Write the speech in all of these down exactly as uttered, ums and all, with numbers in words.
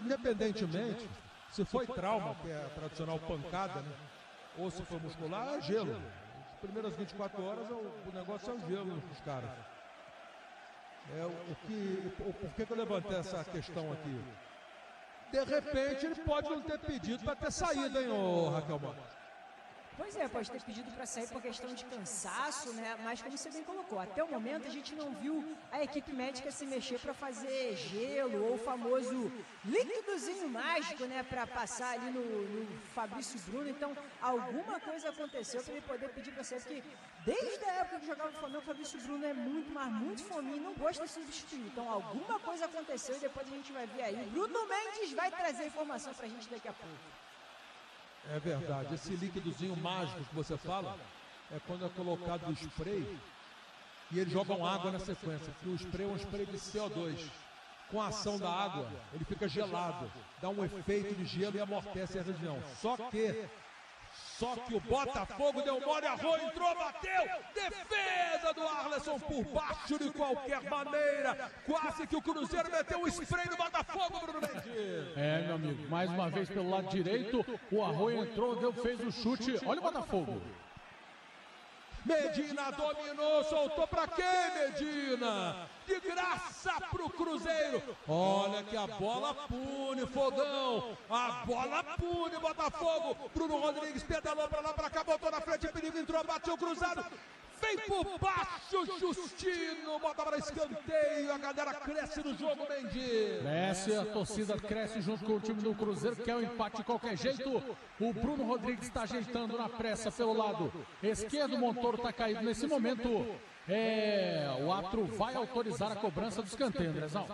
independentemente se foi trauma, que é a tradicional pancada, né? Ou se foi muscular, é gelo. As primeiras vinte e quatro horas o, o negócio é o gelo dos caras. É, o, o que, o, por que, que eu levantei essa questão aqui? De repente ele pode não ter pedido para ter saído, hein, ô Raquel Mota? Pois é, pode ter pedido para sair por questão de cansaço, né? Mas como você bem colocou, até o momento a gente não viu a equipe médica se mexer para fazer gelo ou o famoso líquidozinho mágico, né? Para passar ali no, no Fabrício Bruno. Então, alguma coisa aconteceu para ele poder pedir para sair, porque desde a época que jogava no Flamengo, o Fabrício Bruno é muito, mas muito fominho e não gosta de substituir. Então, alguma coisa aconteceu e depois a gente vai ver aí. Bruno Mendes vai trazer informação para a gente daqui a pouco. É verdade, esse líquidozinho mágico que você fala é quando é colocado o spray e eles jogam água na sequência, porque o spray é um spray de C O dois. Com a ação da água, ele fica gelado, dá um efeito de gelo e amortece a região. Só que, só que o Botafogo deu mole, arrou, entrou, bateu, defesa do Arleson por baixo de qualquer maneira, quase que o Cruzeiro meteu um spray no Botafogo, Bruno Mendes. É, meu amigo, mais uma vez pelo lado direito, o Arroio entrou, deu, fez o chute, olha o Botafogo. Medina dominou, soltou pra quem, Medina? De graça pro Cruzeiro. Olha que a bola pune, Fogão. A bola pune, Botafogo. Bruno Rodrigues pedalou pra lá, pra cá, botou na frente, perigo, entrou, bateu cruzado. Vem por baixo, Justino, bota para escanteio, a galera cresce no jogo, Mendes. Cresce, a torcida cresce junto com o time do Cruzeiro, quer o empate de qualquer jeito. O Bruno Rodrigues está ajeitando na pressa pelo lado esquerdo, o Montoro está caído nesse momento. É, o árbitro vai autorizar a cobrança do escanteio, Andrezão.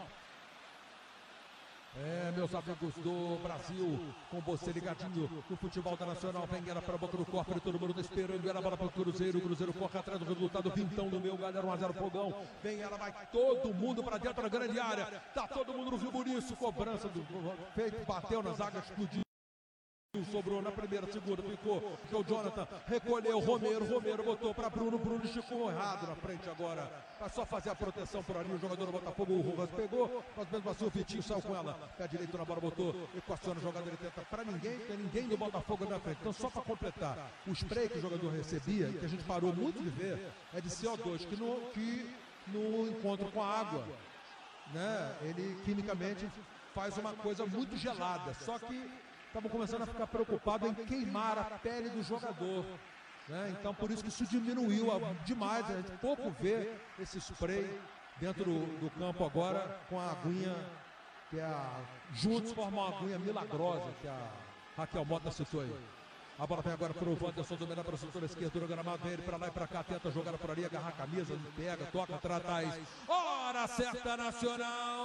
É, meus amigos do Brasil, com você ligadinho no futebol internacional, vem ela para a boca do corpo, todo mundo tá esperando, ela bola para o Cruzeiro, o Cruzeiro corre atrás do resultado, vintão do meu, galera, um a zero Fogão, vem ela, vai todo mundo para dentro da grande área, tá todo mundo no Rio Buriço, cobrança do feito, bateu na zaga, explodiu. Sobrou na primeira, segunda, ficou, ficou o Jonathan, recolheu, Romero, Romero botou para Bruno, Bruno esticou errado na frente agora, para só fazer a proteção por ali, o jogador do Botafogo, o Rubens pegou, mas mesmo assim o Vitinho saiu com ela, pé direito na bola, botou, equaciona o jogador, ele tenta para ninguém, tem ninguém do Botafogo na frente, então só para completar, o spray que o jogador recebia, que a gente parou muito de ver, é de C O dois, que no, que no encontro com a água, né, ele quimicamente faz uma coisa muito gelada, só que estavam começando a ficar preocupados em queimar a pele do jogador, né? Então por isso que isso diminuiu demais, a gente pouco vê esse spray dentro do, do campo agora com a aguinha, que é a, juntos formam uma aguinha milagrosa, que a Raquel Mota citou aí. A bola vem agora para o Wanderson, dominar para o setor esquerdo do gramado, vem ele para lá e para cá, tenta jogar por ali, agarrar a camisa, pega, toca, atrás. Hora certa, Nacional!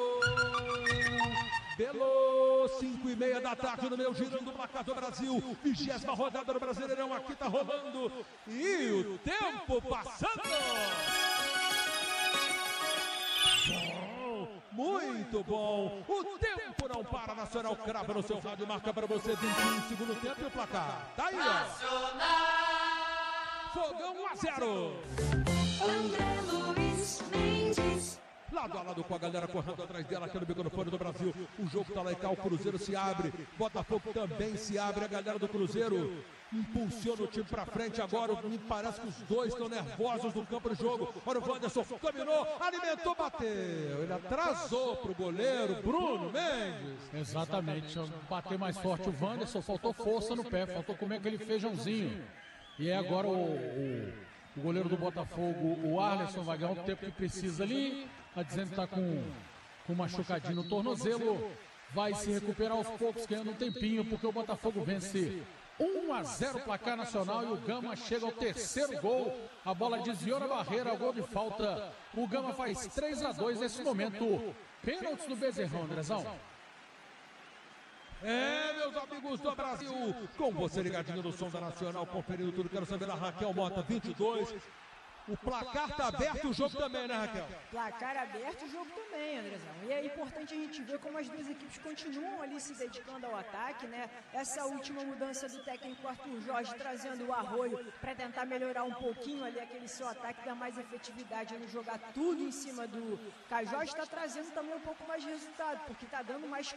Belo, cinco e meia da tarde no meu girando o placar do Brasil, vigésima rodada do Brasileirão, aqui tá rolando e o tempo passando. Bom, muito bom, o tempo não para, Nacional crava no seu rádio, marca para você vinte e um segundo tempo e o placar, tá aí, ó. Fogão um a zero. André Luiz Mendes. Lado a lado com a galera correndo atrás dela aqui no microfone do Brasil. O jogo tá lá e cá, o Cruzeiro se abre, Botafogo também se abre, a galera do Cruzeiro impulsiona o time pra frente agora. Me parece que os dois estão nervosos no campo de jogo. Olha o Wanderson, dominou, alimentou, bateu. Ele atrasou pro goleiro Bruno Mendes. Exatamente, bater mais forte o Wanderson, faltou força no pé, faltou comer aquele feijãozinho. E é agora o... o... O goleiro do Botafogo, o Arleson, vai ganhar o tempo que precisa ali. Está dizendo que está com, com machucadinho no tornozelo. Vai se recuperar aos poucos, ganhando um tempinho, porque o Botafogo vence um a zero placar Nacional e o Gama chega ao terceiro gol. A bola desviou na barreira, gol de falta. O Gama faz três a dois nesse momento. Pênaltis do Bezerrão, Andrezão. É, meus amigos do Brasil, com você ligadinho no som da Nacional, conferindo tudo, quero saber da Raquel Mota, vinte e dois. O placar tá aberto, o jogo também, né, Raquel? Placar aberto, o jogo também, Andrezão. E é importante a gente ver como as duas equipes continuam ali se dedicando ao ataque, né? Essa última mudança do técnico Arthur Jorge trazendo o Arroio para tentar melhorar um pouquinho ali aquele seu ataque, dar mais efetividade no jogar tudo em cima do Cajó, está trazendo também um pouco mais de resultado, porque está dando mais